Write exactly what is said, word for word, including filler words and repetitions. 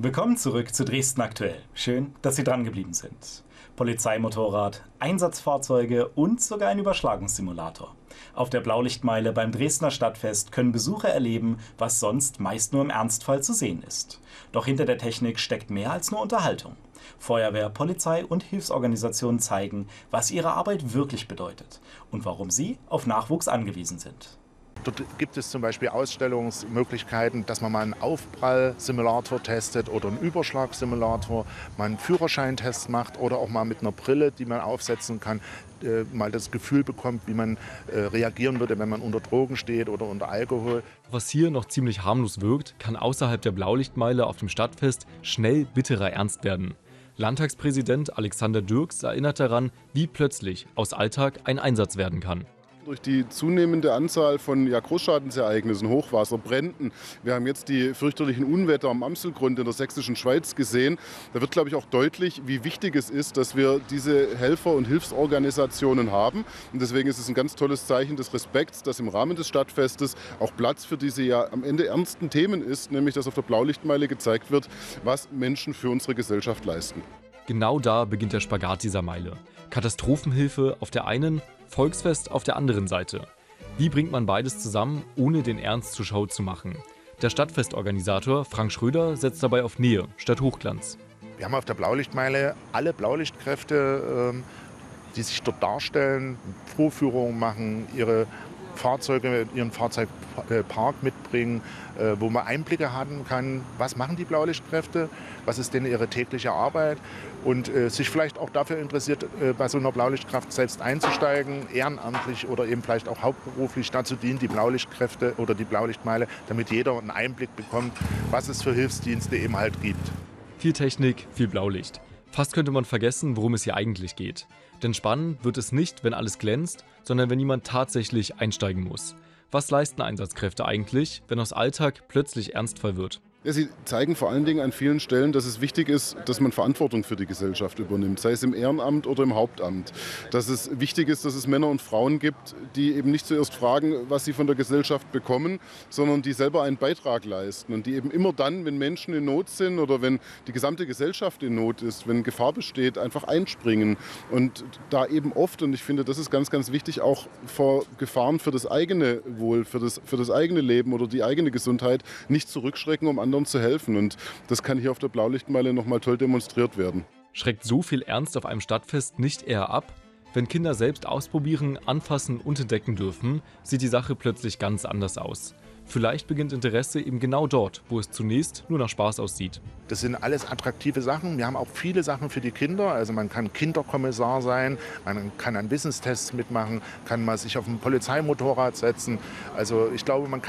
Willkommen zurück zu Dresden aktuell. Schön, dass Sie dran geblieben sind. Polizeimotorrad, Einsatzfahrzeuge und sogar ein Überschlagungssimulator. Auf der Blaulichtmeile beim Dresdner Stadtfest können Besucher erleben, was sonst meist nur im Ernstfall zu sehen ist. Doch hinter der Technik steckt mehr als nur Unterhaltung. Feuerwehr, Polizei und Hilfsorganisationen zeigen, was ihre Arbeit wirklich bedeutet und warum sie auf Nachwuchs angewiesen sind. Dort gibt es zum Beispiel Ausstellungsmöglichkeiten, dass man mal einen Aufprall-Simulator testet oder einen Überschlag-Simulator, mal einen Führerscheintest macht oder auch mal mit einer Brille, die man aufsetzen kann, äh, mal das Gefühl bekommt, wie man äh, reagieren würde, wenn man unter Drogen steht oder unter Alkohol. Was hier noch ziemlich harmlos wirkt, kann außerhalb der Blaulichtmeile auf dem Stadtfest schnell bitterer Ernst werden. Landtagspräsident Alexander Dürks erinnert daran, wie plötzlich aus Alltag ein Einsatz werden kann. Durch die zunehmende Anzahl von ja, Großschadensereignissen, Hochwasser, Bränden, wir haben jetzt die fürchterlichen Unwetter am Amselgrund in der sächsischen Schweiz gesehen, da wird, glaube ich, auch deutlich, wie wichtig es ist, dass wir diese Helfer- und Hilfsorganisationen haben. Und deswegen ist es ein ganz tolles Zeichen des Respekts, dass im Rahmen des Stadtfestes auch Platz für diese ja am Ende ernsten Themen ist, nämlich dass auf der Blaulichtmeile gezeigt wird, was Menschen für unsere Gesellschaft leisten. Genau da beginnt der Spagat dieser Meile. Katastrophenhilfe auf der einen, Volksfest auf der anderen Seite. Wie bringt man beides zusammen, ohne den Ernst zur Schau zu machen? Der Stadtfestorganisator Frank Schröder setzt dabei auf Nähe statt Hochglanz. Wir haben auf der Blaulichtmeile alle Blaulichtkräfte, die sich dort darstellen, Vorführungen machen, ihre Fahrzeuge, ihren Fahrzeugpark mitbringen, wo man Einblicke haben kann, was machen die Blaulichtkräfte, was ist denn ihre tägliche Arbeit und sich vielleicht auch dafür interessiert, bei so einer Blaulichtkraft selbst einzusteigen, ehrenamtlich oder eben vielleicht auch hauptberuflich. Dazu dienen die Blaulichtkräfte oder die Blaulichtmeile, damit jeder einen Einblick bekommt, was es für Hilfsdienste eben halt gibt. Viel Technik, viel Blaulicht. Fast könnte man vergessen, worum es hier eigentlich geht. Denn spannend wird es nicht, wenn alles glänzt, sondern wenn jemand tatsächlich einsteigen muss. Was leisten Einsatzkräfte eigentlich, wenn aus Alltag plötzlich Ernstfall wird? Ja, sie zeigen vor allen Dingen an vielen Stellen, dass es wichtig ist, dass man Verantwortung für die Gesellschaft übernimmt, sei es im Ehrenamt oder im Hauptamt. Dass es wichtig ist, dass es Männer und Frauen gibt, die eben nicht zuerst fragen, was sie von der Gesellschaft bekommen, sondern die selber einen Beitrag leisten und die eben immer dann, wenn Menschen in Not sind oder wenn die gesamte Gesellschaft in Not ist, wenn Gefahr besteht, einfach einspringen. Und da eben oft, und ich finde, das ist ganz, ganz wichtig, auch vor Gefahren für das eigene Wohl, für das, für das eigene Leben oder die eigene Gesundheit nicht zurückschrecken, um anderen zu helfen. Und das kann hier auf der Blaulichtmeile noch mal toll demonstriert werden. Schreckt so viel Ernst auf einem Stadtfest nicht eher ab? Wenn Kinder selbst ausprobieren, anfassen und entdecken dürfen, sieht die Sache plötzlich ganz anders aus. Vielleicht beginnt Interesse eben genau dort, wo es zunächst nur nach Spaß aussieht. Das sind alles attraktive Sachen. Wir haben auch viele Sachen für die Kinder. Also man kann Kinderkommissar sein, man kann an Wissenstests mitmachen, kann mal sich auf ein Polizeimotorrad setzen. Also ich glaube, man kann